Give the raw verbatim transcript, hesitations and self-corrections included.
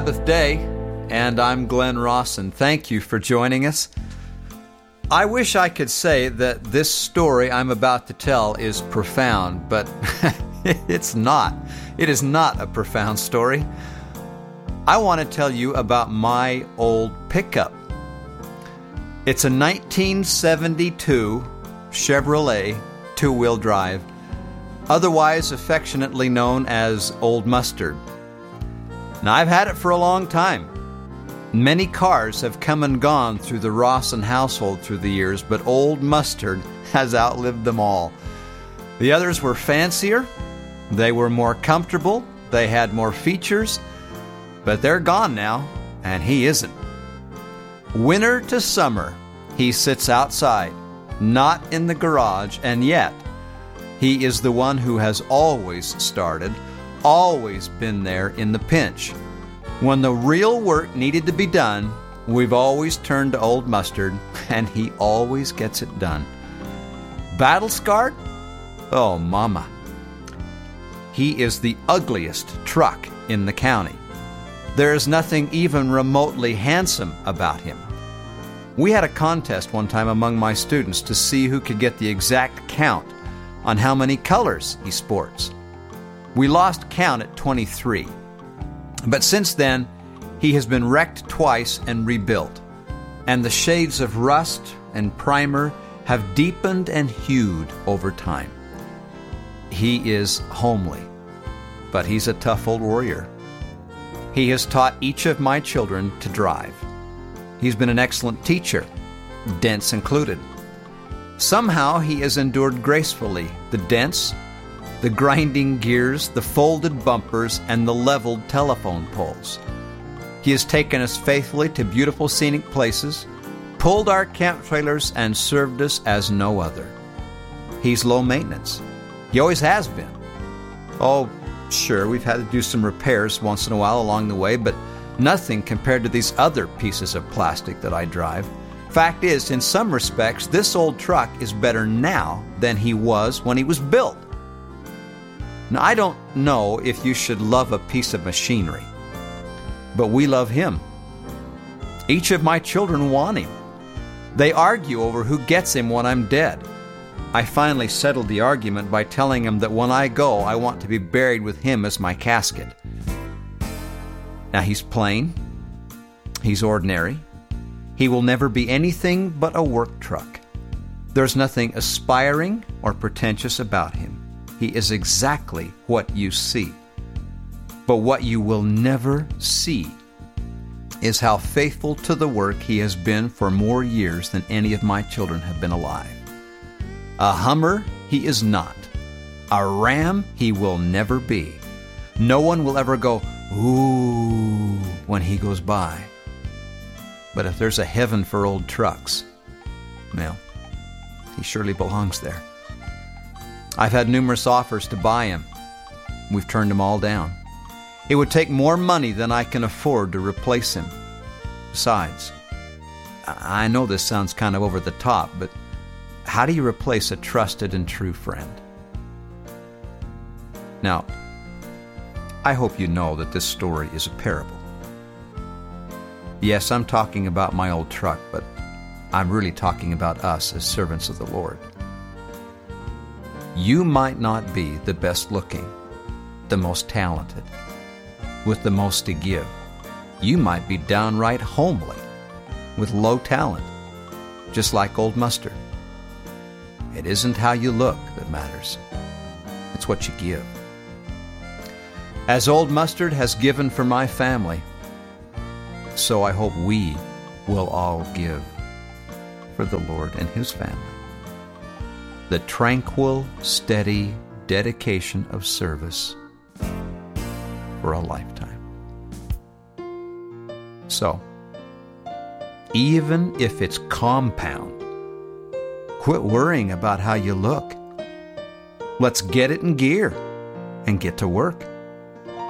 Sabbath day, and I'm Glenn Rawson. Thank you for joining us. I wish I could say that this story I'm about to tell is profound, but it's not. It is not a profound story. I want to tell you about my old pickup. It's a nineteen seventy-two Chevrolet two-wheel drive, otherwise affectionately known as Old Mustard. Now, I've had it for a long time. Many cars have come and gone through the Rawson household through the years, but Old Mustard has outlived them all. The others were fancier, they were more comfortable, they had more features, but they're gone now, and he isn't. Winter to summer, he sits outside, not in the garage, and yet he is the one who has always started, always been there in the pinch. When the real work needed to be done, we've always turned to Old Mustard, and he always gets it done. Battle scarred? Oh, mama. He is the ugliest truck in the county. There is nothing even remotely handsome about him. We had a contest one time among my students to see who could get the exact count on how many colors he sports. We lost count at twenty-three. But since then, he has been wrecked twice and rebuilt, and the shades of rust and primer have deepened and hued over time. He is homely, but he's a tough old warrior. He has taught each of my children to drive. He's been an excellent teacher, dents included. Somehow he has endured gracefully the dents, the grinding gears, the folded bumpers, and the leveled telephone poles. He has taken us faithfully to beautiful scenic places, pulled our camp trailers, and served us as no other. He's low maintenance. He always has been. Oh, sure, we've had to do some repairs once in a while along the way, but nothing compared to these other pieces of plastic that I drive. Fact is, in some respects, this old truck is better now than he was when he was built. Now, I don't know if you should love a piece of machinery, but we love him. Each of my children want him. They argue over who gets him when I'm dead. I finally settled the argument by telling them that when I go, I want to be buried with him as my casket. Now, he's plain. He's ordinary. He will never be anything but a work truck. There's nothing aspiring or pretentious about him. He is exactly what you see. But what you will never see is how faithful to the work he has been for more years than any of my children have been alive. A Hummer he is not. A Ram he will never be. No one will ever go, ooh, when he goes by. But if there's a heaven for old trucks, well, he surely belongs there. I've had numerous offers to buy him. We've turned them all down. It would take more money than I can afford to replace him. Besides, I know this sounds kind of over the top, but how do you replace a trusted and true friend? Now, I hope you know that this story is a parable. Yes, I'm talking about my old truck, but I'm really talking about us as servants of the Lord. You might not be the best looking, the most talented, with the most to give. You might be downright homely, with low talent, just like Old Mustard. It isn't how you look that matters. It's what you give. As Old Mustard has given for my family, so I hope we will all give for the Lord and His family. The tranquil, steady dedication of service for a lifetime. So, even if it's compound, quit worrying about how you look. Let's get it in gear and get to work.